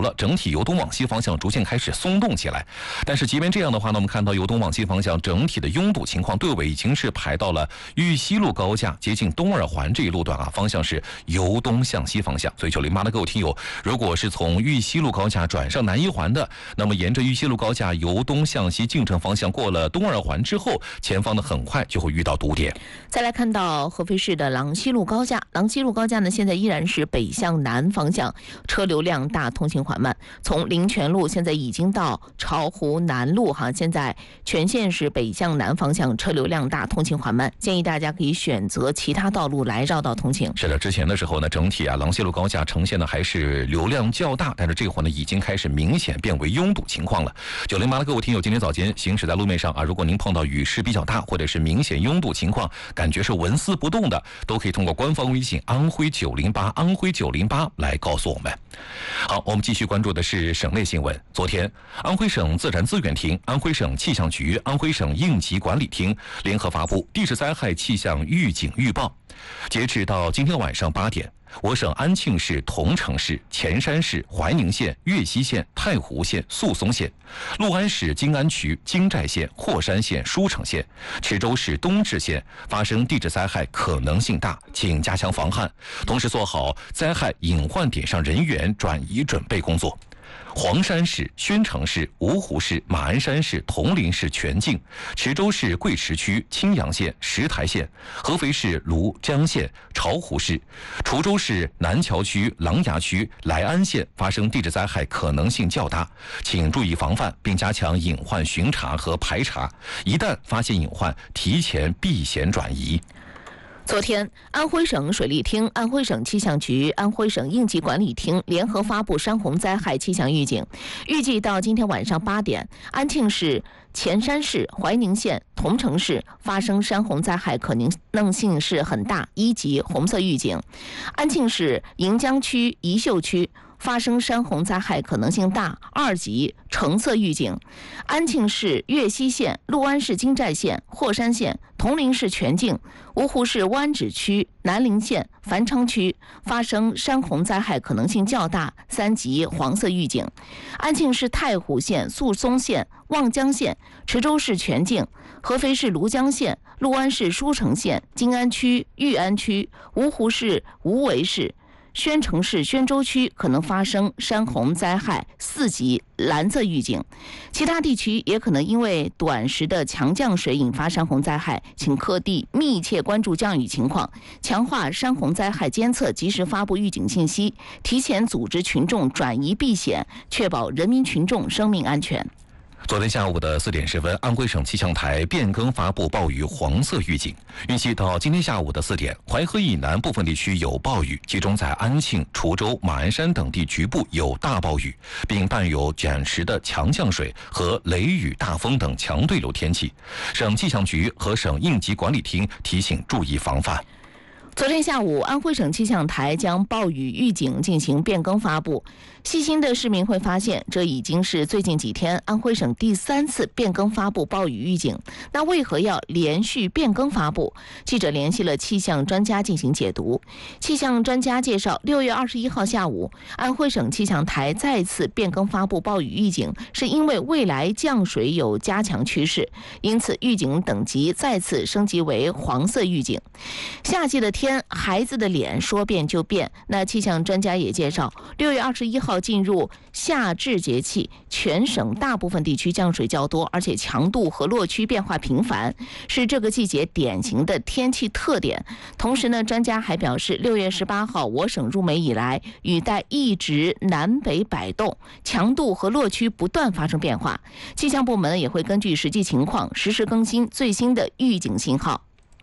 了，整体由东往西方向逐渐开始松动起来。但是即便这样的话呢，我们看到由东往西方向整体的拥堵情况，队尾已经是排到了玉溪路高架接近东二环这一路段啊，方向是由东向西方向。所以908的各位听友，如果是从玉溪路高架转上南一环的，那么沿着玉溪路高架由东向西进城方向过了东二环之后，前方呢很快就会遇到堵点。 再来看到合肥市的郎西路高架，郎西路高架呢现在依然是北向南方向车流量大，通行缓慢。从灵泉路现在已经到巢湖南路哈，现在全线是北向南方向车流量大，通行缓慢，建议大家可以选择其他道路来绕道通行。 是的，之前的时候呢，整体郎西路高架呈现的还是流量较大，但是这会呢已经开始明显变为拥堵情况了。908的各位听友，今天早间行驶在路面上啊，如果您碰到雨势比较大或者是明显拥堵情况，感觉是纹丝不动的，都可以通过官方微信安徽908安徽908来告诉我们。好，我们继续关注的是省内新闻。昨天，安徽省自然资源厅、安徽省气象局、安徽省应急管理厅联合发布地质灾害气象预警预报。截止到今天晚上8点，我省安庆市、桐城市、潜山市、怀宁县、岳西县、太湖县、宿松县，六安市金安区、金寨县、霍山县、舒城县，池州市东至县发生地质灾害可能性大，请加强防范，同时做好灾害隐患点上人员转移准备工作。黄山市、宣城市、芜湖市、马鞍山市、铜陵市全境，池州市贵池区、青阳县、石台县，合肥市庐江县、巢湖市，滁州市南桥区、琅琊区、来安县发生地质灾害可能性较大，请注意防范，并加强隐患巡查和排查，一旦发现隐患，提前避险转移。 昨天，安徽省水利厅、安徽省气象局、安徽省应急管理厅联合发布山洪灾害气象预警，预计到今天晚上8点，安庆市、潜山市、怀宁县、桐城市发生山洪灾害可能性是很大，1级红色预警；安庆市盈江区、宜秀区发生山洪灾害可能性大，2级橙色预警；安庆市岳西县、六安市金寨县、霍山县、铜陵市全境、芜湖市湾址区、南陵县、繁昌区发生山洪灾害可能性较大，3级黄色预警；安庆市太湖县、宿松县、望江县、池州市全境、合肥市庐江县、六安市舒城县、金安区、裕安区、芜湖市无为市、宣城市宣州区可能发生山洪灾害，4级蓝色预警。其他地区也可能因为短时的强降水引发山洪灾害，请各地密切关注降雨情况，强化山洪灾害监测，及时发布预警信息，提前组织群众转移避险，确保人民群众生命安全。 昨天下午的4点10分，安徽省气象台变更发布暴雨黄色预警。预计到今天下午的4点，淮河以南部分地区有暴雨，集中在安庆、滁州、马鞍山等地局部有大暴雨，并伴有短时的强降水和雷雨大风等强对流天气。省气象局和省应急管理厅提醒注意防范。 昨天下午，安徽省气象台将暴雨预警进行变更发布。细心的市民会发现，这已经是最近几天安徽省第3次变更发布暴雨预警。那为何要连续变更发布？记者联系了气象专家进行解读。气象专家介绍，6月21号下午，安徽省气象台再次变更发布暴雨预警，是因为未来降水有加强趋势，因此预警等级再次升级为黄色预警。夏季的天，孩子的脸说变就变。那气象专家也介绍，6月21号进入夏至节气，全省大部分地区降水较多，而且强度和落区变化频繁，是这个季节典型的天气特点。同时呢，专家还表示，6月18号我省入梅以来，雨带一直南北摆动，强度和落区不断发生变化。气象部门也会根据实际情况实时更新最新的预警信号。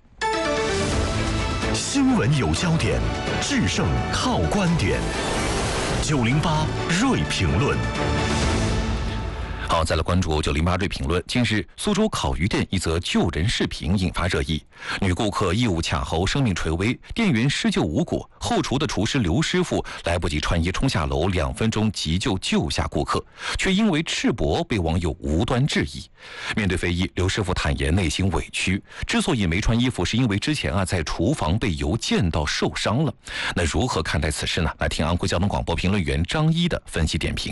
新闻有焦点，制胜靠观点。908锐评论。 好，再来关注908锐评论。近日，苏州烤鱼店一则救人视频引发热议，女顾客义务卡喉，生命垂危，店员施救无果，后厨的厨师刘师傅来不及穿衣冲下楼，2分钟急救下顾客，却因为赤膊被网友无端质疑。面对非议，刘师傅坦言内心委屈，之所以没穿衣服，是因为之前在厨房被油溅到受伤了。那如何看待此事呢？来听安徽交通广播评论员张一的分析点评。